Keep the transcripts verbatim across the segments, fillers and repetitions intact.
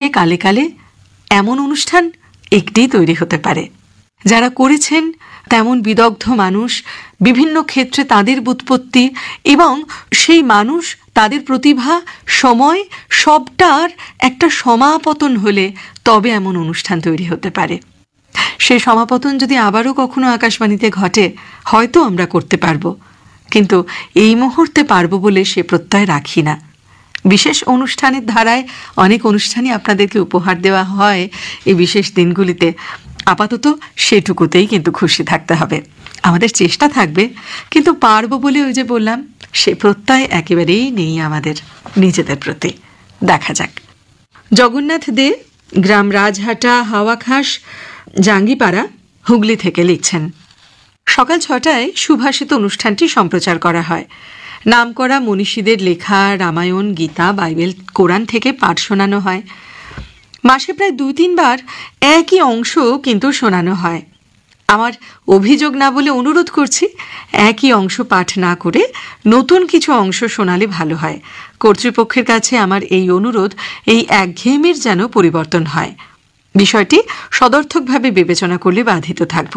কালে কালে এমন অনুষ্ঠান একটি তৈরি হতে পারে। যারা করেছেন তেমন বিদগ্ধ মানুষ, বিভিন্ন ক্ষেত্রে তাদের ব্যুৎপত্তি এবং সেই মানুষ, তাদের প্রতিভা, সময় সবটার একটা সমাপতন হলে তবে এমন অনুষ্ঠান তৈরি হতে পারে। সে সমাপতন যদি আবারও কখনো আকাশবাণীতে ঘটে, হয়তো আমরা করতে পারবো, কিন্তু এই মুহূর্তে পারবো বলে সে প্রত্যয় রাখি না। বিশেষ অনুষ্ঠানের ধারায় অনেক অনুষ্ঠানই আপনাদেরকে উপহার দেওয়া হয় এই বিশেষ দিনগুলিতে। আপাতত সেটুকুতেই কিন্তু খুশি থাকতে হবে। আমাদের চেষ্টা থাকবে, কিন্তু পারবো বলে ওই যে বললাম, সে প্রত্যয় একেবারেই নেই আমাদের নিজেদের প্রতি। দেখা যাক। জগন্নাথ দে, গ্রাম রাজহাটা, হাওয়াখাস, জাঙ্গিপাড়া, হুগলি থেকে লিখছেন, সকাল ছটায় সুভাষিত অনুষ্ঠানটি সম্প্রচার করা হয়। নামকরা মনীষীদের লেখা রামায়ণ, গীতা, বাইবেল, কোরআন থেকে পাঠ শোনানো হয়। মাসে প্রায় দুই তিনবার একই অংশ কিন্তু শোনানো হয়। আমার অভিযোগ না বলে অনুরোধ করছি, একই অংশ পাঠ না করে নতুন কিছু অংশ শোনালে ভালো হয়। কর্তৃপক্ষের কাছে আমার এই অনুরোধ, এই একঘেয়েমির যেন পরিবর্তন হয়। বিষয়টি সদর্থকভাবে বিবেচনা করলে বাধিত থাকব।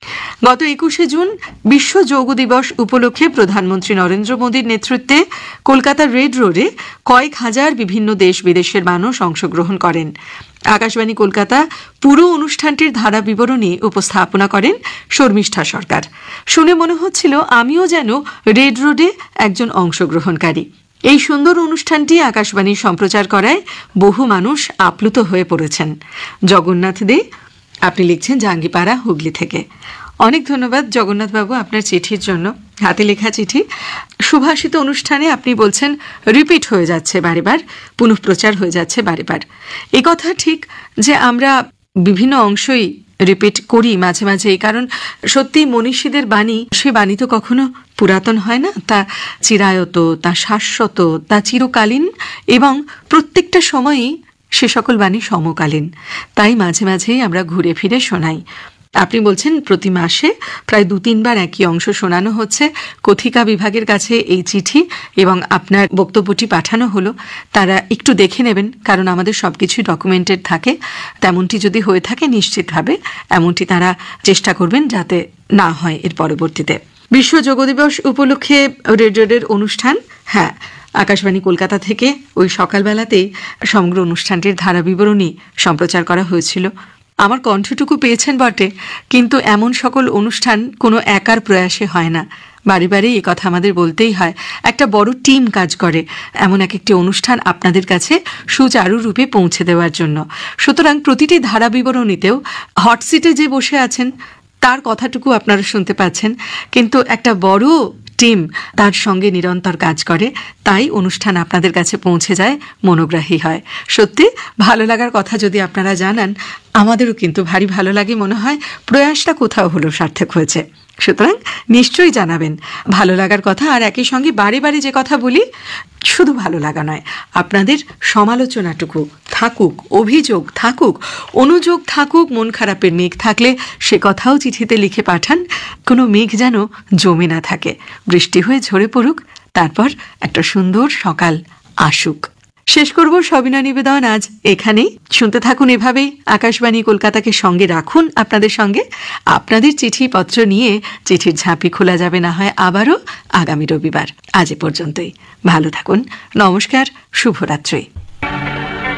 গত একুশে জুন বিশ্ব যোগ দিবস উপলক্ষে প্রধানমন্ত্রী নরেন্দ্র মোদীর নেতৃত্বে কলকাতার রেড রোডে কয়েক হাজার বিভিন্ন দেশ বিদেশের মানুষ অংশগ্রহণ করেন। আকাশবাণী কলকাতা পুরো অনুষ্ঠানটির ধারা বিবরণী উপস্থাপনা করেন শর্মিষ্ঠা সরকার। শুনে মনে হচ্ছিল আমিও যেন রেড রোডে একজন অংশগ্রহণকারী। এই সুন্দর অনুষ্ঠানটি আকাশবাণী সম্প্রচার করায় বহু মানুষ আপ্লুত হয়ে পড়েছেন। জগন্নাথ দে, আপনি লিখছেন জাঙ্গিপাড়া, হুগলি থেকে। অনেক ধন্যবাদ জগন্নাথবাবু আপনার চিঠির জন্য, হাতে লেখা চিঠি। সুভাষিত অনুষ্ঠানে আপনি বলছেন রিপিট হয়ে যাচ্ছে বারেবার, পুনঃপ্রচার হয়ে যাচ্ছে বারেবার। এ কথা ঠিক যে আমরা বিভিন্ন অংশই রিপিট করি মাঝে মাঝে, এই কারণ সত্যি মনীষীদের বাণী, সে বাণী তো কখনো পুরাতন হয় না, তা চিরায়ত, তা শাশ্বত, তা চিরকালীন এবং প্রত্যেকটা সময়ই সে সকল বাণী সমকালীন। তাই মাঝে মাঝেই আমরা ঘুরে ফিরে শোনাই। আপনি বলছেন প্রতি মাসে প্রায় দু তিনবার একই অংশ শোনানো হচ্ছে। কথিকা বিভাগের কাছে এই চিঠি এবং আপনার বক্তব্যটি পাঠানো হলো, তারা একটু দেখে নেবেন, কারণ আমাদের সবকিছুই ডকুমেন্টেড থাকে। তেমনটি যদি হয়ে থাকে নিশ্চিতভাবে এমনটি তারা চেষ্টা করবেন যাতে না হয় এর পরবর্তীতে। বিশ্ব যোগ দিবস উপলক্ষে রেডিওর অনুষ্ঠান, হ্যাঁ, আকাশবাণী কলকাতা থেকে ওই সকালবেলাতেই সমগ্র অনুষ্ঠানটির ধারা বিবরণী সম্প্রচার করা হয়েছিল। আমার কণ্ঠটুকু পেয়েছেন বটে, কিন্তু এমন সকল অনুষ্ঠান কোনো একার প্রয়াসে হয় না। বারে বারে এই কথা আমাদের বলতেই হয়। একটা বড় টিম কাজ করে এমন এক একটি অনুষ্ঠান আপনাদের কাছে সুচারুরূপে পৌঁছে দেওয়ার জন্য। সুতরাং প্রতিটি ধারা বিবরণীতেও হটসিটে যে বসে আছেন তার কথাটুকু আপনারা শুনতে পাচ্ছেন, কিন্তু একটা বড় টিম তার সঙ্গে নিরন্তর কাজ করে, তাই অনুষ্ঠান আপনাদের কাছে পৌঁছে যায়, মনোগ্রাহী হয়। সত্যি ভালো লাগার কথা যদি আপনারা জানান, আমাদেরও কিন্তু ভারী ভালো লাগে, মনে হয় প্রয়াসটা কোথাও হলো সার্থক হয়েছে। সুতরাং নিশ্চয়ই জানাবেন ভালো লাগার কথা। আর একই সঙ্গে বারে বারে যে কথা বলি, শুধু ভালো লাগা নয়, আপনাদের সমালোচনাটুকু থাকুক, অভিযোগ থাকুক, অনুযোগ থাকুক, মন খারাপের মেঘ থাকলে সে কথাও চিঠিতে লিখে পাঠান। কোনো মেঘ যেন জমে না থাকে, বৃষ্টি হয়ে ঝরে পড়ুক, তারপর একটা সুন্দর সকাল আসুক। শেষ করব সবিনয় নিবেদন আজ এখানেই। শুনতে থাকুন এভাবেই আকাশবাণী কলকাতাকে সঙ্গে রাখুন আপনাদের সঙ্গে। আপনাদের চিঠিপত্র নিয়ে চিঠির ঝাঁপি খোলা যাবে না হয় আবারও আগামী রবিবার। আজ এ পর্যন্তই। ভালো থাকুন, নমস্কার, শুভরাত্রি।